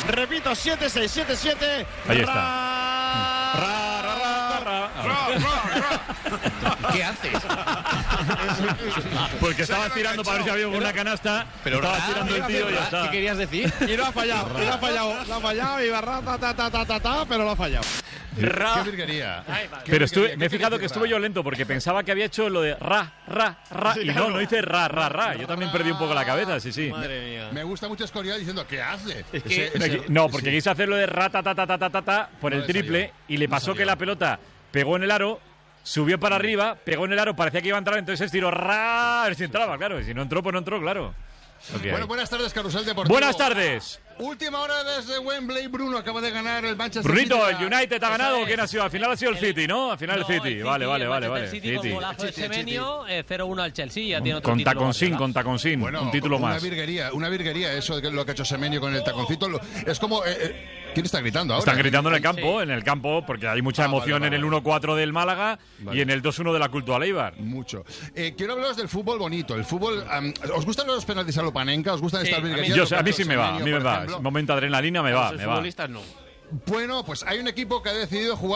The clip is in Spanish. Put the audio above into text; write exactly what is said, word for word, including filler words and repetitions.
Repito, siete seis siete siete. Ahí está. Ra, ra, ra, ra. ¿Qué haces? Porque estaba tirando para ver si había una canasta. Pero estaba ra, tirando el ra, tío y ya ra, está. ¿Qué querías decir? Y lo ha fallado, y lo ha fallado, lo ha fallado y barra ta ta ta ta ta ta, pero lo ha fallado. Ra. Qué virguería. Qué Pero estuve, virguería. me he ¿Qué fijado quiere que decir estuve ra? yo lento porque pensaba que había hecho lo de ra, ra, ra. Sí, y no, claro. no hice ra, ra, ra. Yo también perdí un poco la cabeza, sí, sí. Madre mía. Me gusta mucho escorial diciendo ¿qué hace? Es que- Ese- ese- No, porque sí. quise hacer lo de ra, ta, ta, ta, ta, ta, ta, ta, por No el le triple salió. y le No pasó salió. que la pelota pegó en el aro, subió para arriba, pegó en el aro, parecía que iba a entrar, entonces estiró ra, a ver si entraba, claro. Y si no entró, pues no entró, claro. Lo que Bueno, hay. buenas tardes, Carrusel Deportivo. Buenas tardes. Última hora desde Wembley. Bruno acaba de ganar el Manchester Brunito, City. el United ha ganado. es. ¿Quién ha sido? Al final ha sido el City, ¿no? Al final el No, City. Vale, vale, el vale, Manchester vale. City City. con golazo de City, City. Semenyo, eh, cero uno al Chelsea, ya tiene otro Con título tacón más, sin, ¿verdad? con tacón sin. Bueno, Un título una más. virguería, una virguería eso de lo que ha hecho Semenyo con el taconcito. Lo- Es como... eh, eh, ¿quién está gritando ahora? Están gritando en el campo, en el campo, porque hay mucha Ah, vale, emoción vale, en el vale. uno cuatro del Málaga Vale. y en el dos uno de la Cultural Eibar. Mucho. Eh, quiero hablaros del fútbol bonito. El fútbol... am, ¿Os gustan los penaltis a lo Panenka? ¿Os gustan Sí, estas a mí- virguerías? Yo, Lo que sé, a mí ha hecho sí me va, a Semenyo, mí me por va. ejemplo? Es momento adrenalina, me va, Los me va. futbolistas no. Bueno, pues hay un equipo que ha decidido jugar